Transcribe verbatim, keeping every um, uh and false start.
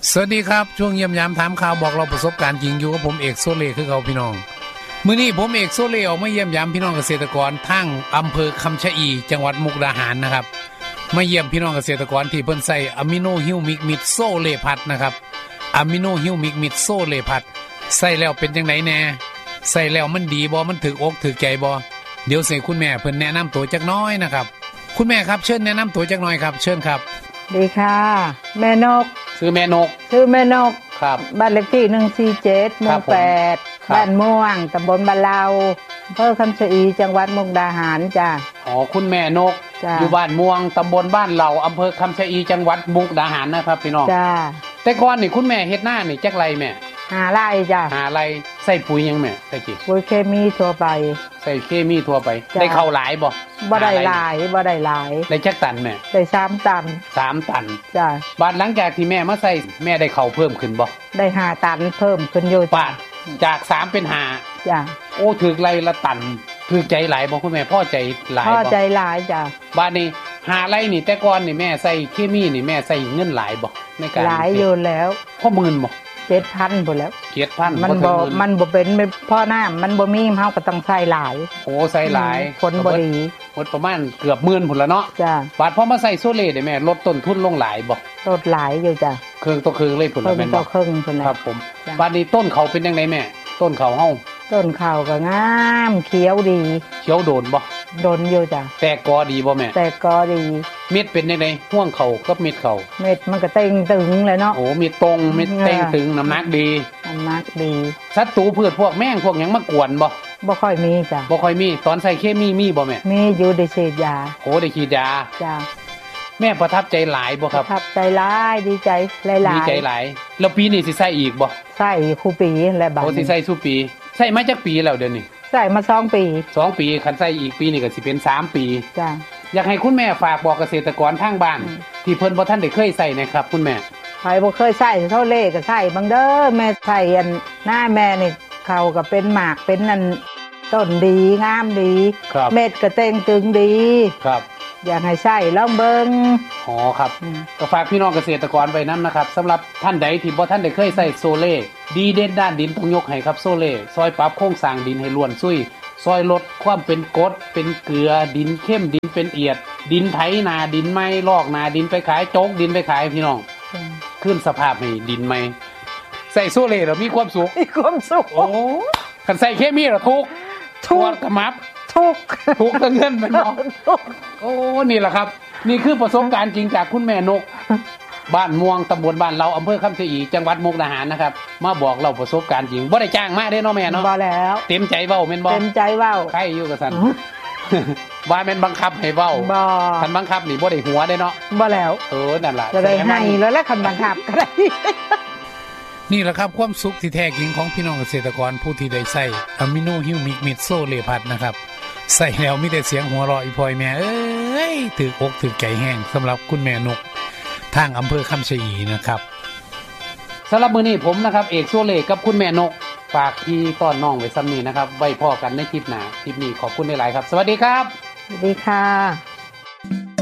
สวัสดีครับช่วงเยี่ยมยามถามข่าวบอกเราประสบการณ์จริงอยู่กับผมเอกโซเล่คือเขาพี่น้องมื้อนี้ผมเอกโซเล่ออกมาเยี่ยมยามพี่น้องเกษตรกรทั้งอำเภอคำชะอีจังหวัดมุกดาหารนะครับมาเยี่ยมพี่น้องเกษตรกรที่เพิ่นใส่อะมิโนฮิวมิกมิดโซเล่พัดนะครับอะมิโนฮิวมิกมิดโซเล่พัดใส่แล้วเป็นจังไดแน่ใส่แล้วมันดีบ่มันถึกอกถึกใจบ่เดี๋ยวสิคุณแม่เพิ่นแนะนำตัวจักน้อยนะครับคุณแม่ครับเชิญแนะนำตัวจักน้อยครับเชิญครับดีค่ะแม่นกชื่อแม่นกชื่อแม่นกครับบ้านเลขที่หนึ่งสี่เจ็ดหมู่แปดบ้านม่วงตำบลบ้านเราอำเภอคำชะอีจังหวัดมุกดาหารจ้ะอ๋อคุณแม่นกอยู่บ้านม่วงตำบลบ้านเราอำเภอคำชะอีจังหวัดมุกดาหารนะครับพี่น้องจ้ะแต่ก่อนนี่คุณแม่เฮ็ดหน้านี่จักไรแม่หาไร่จ้ะหาไรใส่ปุ๋ยยังแม่ใส่กี่ปุ๋ยเคมีทั่วไปใส่เคมีทั่วไปได้เข้าหลายบ่บ่ได้หลายบ่ได้หลายได้จักตันแม่ได้สามตันสามตันจ้ะบาดหลังจากที่แม่มาใส่แม่ได้เข้าเพิ่มขึ้นบ่ได้ห้าตันเพิ่มขึ้นอยู่บาดจากสามเป็นห้าจ้ะโอ้ถึกไรละตันถึกใจหลายบ่คุณแม่พอใจหลายบ่พอใจหลายจ้ะบาดนี้หาไรนี่แต่ก่อนนี่แม่ใส่เคมีนี่แม่ใส่เงินหลายบ่ในการหลายอยู่แล้วพอหมื่นบ่เจ็ดพันหมดแล้วเจ็ดพันมันบ่มันบ่เป็นพ่อน้ำมันบ่มีเฮาก็ต้องใส่หลายโอ้ใส่หลายผลบ่ดีหมดประมาณเกือบหมื่นพุ่นละเนาะจ้ะบาดพอมาใส่โซเล่ได้แม่ลดต้นทุนลงหลายบ่ลดหลายอยู่จ้ะเครื่องต่อเครื่องเลยพุ่นละแม่นบ่เครื่องพุ่นละครับผมบาดนี้ต้นเขาเป็นจังไดแม่ต้นเขาเฮาต้นเขาก็งามเขียวดีเขียวโดนบ่โดนอยู่จ้ะแตกกอดีบ่แม่แตกกอดีเม็ดเป็นจังไดห่วงเขากับเม็ดเขาเม็ดมันก็เต่งตึงเลยเนาะโอ้เม็ดตรงเม็ดเต่งตึงน้ำหนักดีน้ำหนักดีศัตรูพืชพวกแมงพวกหยังมากวนบ่บ่ค่อยมีจ้ะบ่ค่อยมีตอนใส่เคมีมีบ่แม่มีอยู่ได้ฉีดยาโอ้ได้ฉีดยาจ้ะแม่ประทับใจหลายบ่ครับประทับใจหลายดีใจหลายๆดีใจหลายแล้วปีนี้สิใส่อีกบ่ใส่คู่ปีและบัดโอ้สิใส่สู่ปีใส่มาจักปีแล้วเดี๋ยวนี้ใส่มาสองปีสองปีคันใส่อีกปีนี่ก็สิเป็นสามปีจ้ะอยากให้คุณแม่ฝากบอกเกษตรกรทางบ้านที่เพิ่นบ่ทันได้เคยใส่นะครับคุณแม่ใครบ่เคยใส่เท่าเลขก็ใส่บังเด้อแม่ใส่อันหน้าแม่นี่เขาก็เป็นหมากเป็นนั่นต้นดีงามดีเม็ดก็เต่งตึงดีครับอยากให้ใส่ลองเบิ่งอ๋อครับก็ฝากพี่น้องเกษตรกรไว้นำนะครับสำหรับท่านใดที่บ่ทันได้เคยใส่โซเล่ดีเด่นด้านดินต้องยกให้ครับโซเล่ซอยปรับโครงสร้างดินให้ล้วนซุยซอยลดความเป็นกรดเป็นเกลือดินเข้มดินเป็นเอียดดินไถนาดินไม้ลอกนาดินไปขายโจ๊กดินไปขายพี่น้องขึ้นสภาพให้ดินใหม่ใส่โซเล่แล้วมีความสุขมีความสุขโอ้คันใส่เคมีแล้วทุกข์ทุกข์กระมับทุกข์ทุกข์เงินมันเนาะโอ้นี่แหละครับนี่คือประสบการณ์จริงจากคุณแม่นกบ้านม่วงตำบลบ้านเราอำเภอคำชะอีจังหวัดมุกดาหารนะครับมาบอกเราประสบการณ์จริงบ่ได้จ้างมาเด้เนาะแม่เนาะบ่แล้วเต็มใจเว้าแม่นบ่เต็มใจเว้าใครอยู่กับซั่นว่าแม่นบังคับให้เว้าบ่คันบังคับนี่บ่ได้หัวเด้เนาะบ่แล้วเออนั่นล่ะจะได้ให้แล้วแล้วคันบังคับก็ได้นี่แหละครับความสุขที่แท้จริงของพี่น้องเกษตรกรผู้ที่ได้ใส่อะมิโนฮิวมิกมิดโซเล่พัดนะครับใส่แล้วมีแต่เสียงหัวเราะอีพอยแม่เอ้ยถืออกถือใจแห้งสำหรับคุณแม่นกทางอำเภอคำชะอีนะครับสำหรับมื้อนี้ผมนะครับเอกโซเล่กับคุณแม่นกฝากพี่ต้อนน้องไว้ซ้ำนี้นะครับไว้พอกันในคลิปหน้าคลิปนี้ขอบคุณหลายๆครับสวัสดีครับสวัสดีค่ะ